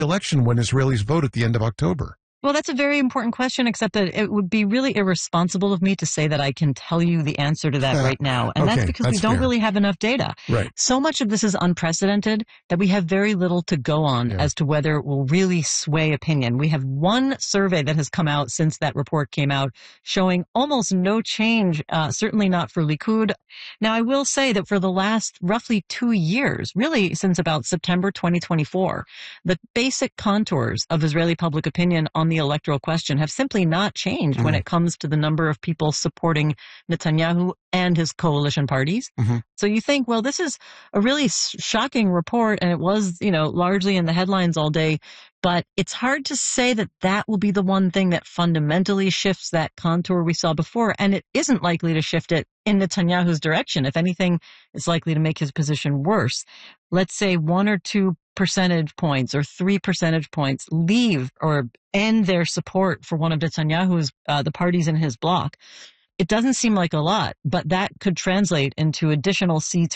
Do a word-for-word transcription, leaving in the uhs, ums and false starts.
election when Israelis vote at the end of October? Well, that's a very important question, except that it would be really irresponsible of me to say that I can tell you the answer to that right now. And okay, that's because that's we don't fair. really have enough data. Right. So much of this is unprecedented that we have very little to go on Yeah. as to whether it will really sway opinion. We have one survey that has come out since that report came out showing almost no change, uh, certainly not for Likud. Now, I will say that for the last roughly two years, really since about September twenty twenty-four, the basic contours of Israeli public opinion on the electoral question have simply not changed mm-hmm. when it comes to the number of people supporting Netanyahu and his coalition parties. Mm-hmm. So you think, well, this is a really shocking report, and it was, you know, largely in the headlines all day, but it's hard to say that that will be the one thing that fundamentally shifts that contour we saw before, and it isn't likely to shift it in Netanyahu's direction. If anything, it's likely to make his position worse. Let's say one or two percentage points or three percentage points leave or end their support for one of Netanyahu's, uh, the parties in his bloc. It doesn't seem like a lot, but that could translate into additional seats